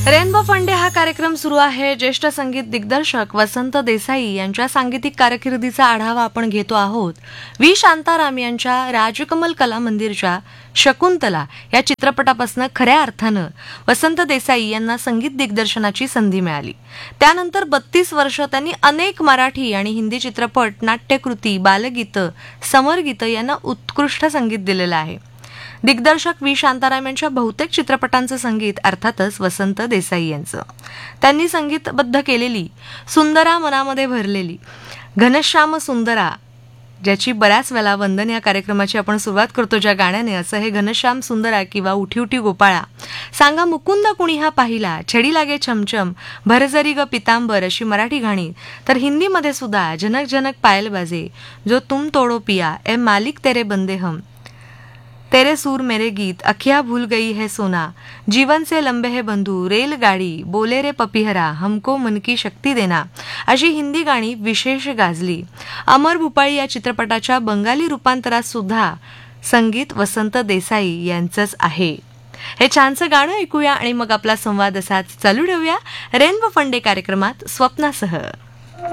Rainbow फंडे हा कार्यक्रम सुरू आहे. ज्येष्ठ संगीत दिग्दर्शक वसंत देसाई यांच्या सांगीतिक कारकिर्दीचा आढावा आपण घेतो आहोत. व्ही शांताराम यांच्या राजकमल कला मंदिरच्या शकुंतला या चित्रपटापासून खऱ्या अर्थानं वसंत देसाई यांना संगीत दिग्दर्शनाची संधी मिळाली. त्यानंतर 32 वर्ष त्यांनी अनेक मराठी आणि हिंदी चित्रपट, नाट्यकृती, बालगीतं, समरगीतं यांना उत्कृष्ट संगीत दिलेलं आहे. दिग्दर्शक व्ही शांताराम यांच्या बहुतेक चित्रपटांचं संगीत अर्थातच वसंत देसाई यांचं. त्यांनी संगीतबद्ध केलेली सुंदरा मनामध्ये भरलेली, घनश्याम सुंदरा, ज्याची बऱ्याच वेळा वंदन या कार्यक्रमाची आपण सुरुवात करतो ज्या गाण्याने, असं हे घनश्याम सुंदरा किंवा उठी उठी गोपाळा, सांगा मुकुंद कुणी हा पाहिला, छडी लागे छमछम, भरजरी ग पितांबर अशी मराठी गाणी, तर हिंदीमध्ये सुद्धा जनक जनक पायल बाजे, जो तुम तोडो पिया, ए मालिक तेरे बंदे हम, तेरे सूर मेरे गीत, अखिया भूल गई है सोना, जीवन से लंबे है बंधू, रेलगाडी, बोले रे पपिहरा, हमको मन की शक्ती देना अशी हिंदी गाणी विशेष गाजली. अमर भूपाळी या चित्रपटाच्या बंगाली रूपांतरात सुद्धा संगीत वसंत देसाई यांचंच आहे. हे छानसं गाणं ऐकूया आणि मग आपला संवाद असाच चालू ठेवूया रेनबो फंडे कार्यक्रमात स्वप्नासह.